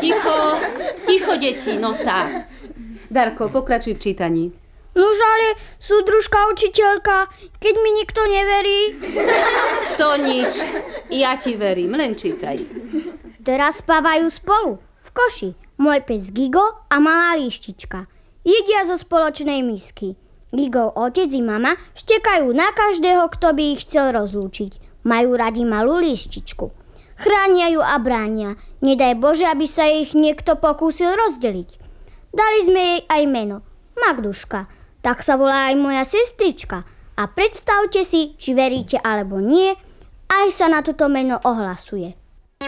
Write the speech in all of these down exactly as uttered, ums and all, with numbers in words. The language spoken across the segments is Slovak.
Ticho, ticho, deti, no tak. Darko, pokračuj v čítaní. Nož ale, súdružka učiteľka, keď mi nikto neverí. To nič, ja ti verím, len čítaj. Teraz spávajú spolu, v koši, môj pes Gigo a malá líštička. Jedia zo spoločnej misky. Gigov otec i mama štekajú na každého, kto by ich chcel rozlúčiť. Majú radi malú líštičku. Chránia ju a bránia. Nedaj Bože, aby sa ich niekto pokúsil rozdeliť. Dali sme jej aj meno. Magduška. Tak sa volá aj moja sestrička. A predstavte si, či veríte alebo nie, aj sa na toto meno ohlasuje.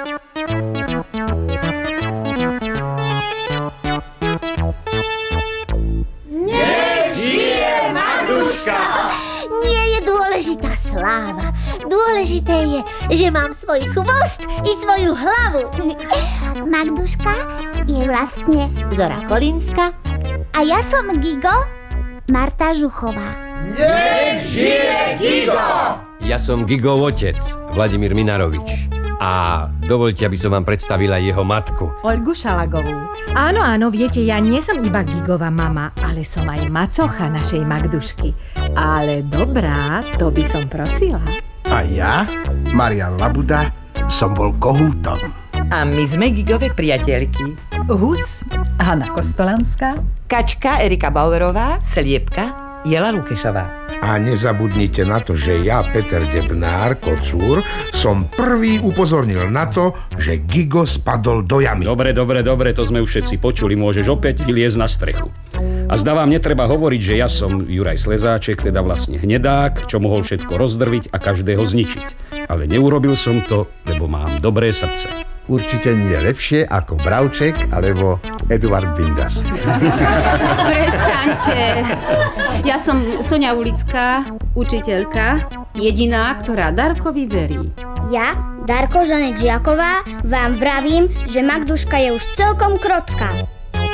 Nech žije Magduška! Nie je dôležitá sláva. Dôležité je, že mám svoj chvost i svoju hlavu. Magduška je vlastne Zora Kolínska. a ja som Gigo, Marta Žuchová. Nech žije Gigo! Ja som Gigov otec, Vladimír Minarovič. A dovoľte, aby som vám predstavila jeho matku. Olgu Šalagovú. Áno, áno, viete, ja nie som iba Gigova mama, ale som aj macocha našej Magdušky. Ale dobrá, to by som prosila. A ja, Marian Labuda, som bol kohútom. A my sme Gigove priateľky. Hus, Hanna Kostolanská, Kačka Erika Bauerová, Sliepka Jela Lukešová. A nezabudnite na to, že ja, Peter Debnár, kocúr, som prvý upozornil na to, že Gigo spadol do jamy. Dobre, dobre, dobre, to sme už všetci počuli. Môžeš opäť vyliezť na strechu. A zdá vám netreba hovoriť, že ja som Juraj Slezáček, teda vlastne hnedák, čo mohol všetko rozdrviť a každého zničiť. Ale neurobil som to, lebo mám dobré srdce. Určite nie lepšie ako Bravček alebo Eduard Bindas. Prestaňte. Ja som Soňa Ulická, učiteľka, jediná, ktorá Darkovi verí. Ja, Darko Žanet Žiaková, vám vravím, že Magduška je už celkom krotká.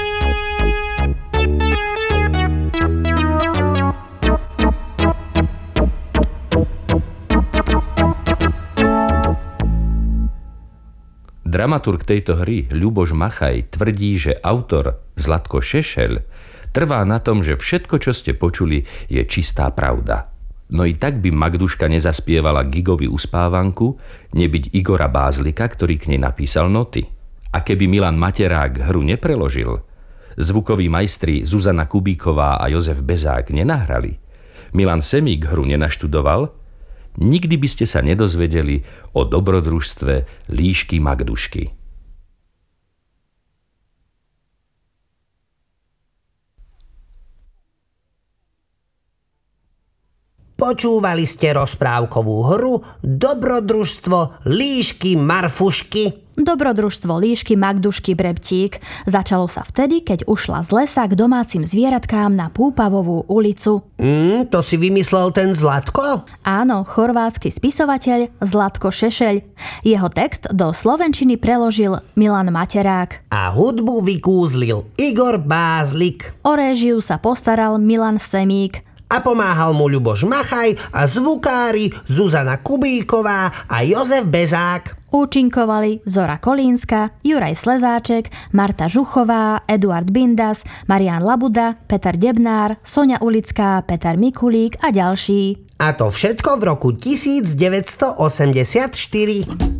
Dramaturg tejto hry, Ľuboš Machaj, tvrdí, že autor Zlatko Šešel trvá na tom, že všetko, čo ste počuli, je čistá pravda. No i tak by Magduška nezaspievala Gigovi uspávanku, nebyť Igora Bázlika, ktorý k nej napísal noty. A keby Milan Materák hru nepreložil, zvukoví majstri Zuzana Kubíková a Jozef Bezák nenahrali, Milan Semík hru nenaštudoval, nikdy by ste sa nedozvedeli o dobrodružstve Líšky Magdušky. Počúvali ste rozprávkovú hru Dobrodružstvo Líšky Marfušky. Dobrodružstvo Líšky Magdušky Brebtík začalo sa vtedy, keď ušla z lesa k domácim zvieratkám na Púpavovú ulicu. Mm, to si vymyslel ten Zlatko? Áno, chorvátsky spisovateľ Zlatko Šešeľ. Jeho text do slovenčiny preložil Milan Materák. A hudbu vykúzlil Igor Bázlik. O réžiu sa postaral Milan Semík. A pomáhal mu Ľuboš Machaj a zvukári Zuzana Kubíková a Jozef Bezák. Účinkovali Zora Kolínska, Juraj Slezáček, Marta Žuchová, Eduard Bindas, Marian Labuda, Peter Debnár, Soňa Ulická, Peter Mikulík a ďalší. A to všetko v roku devätnásť osemdesiatštyri.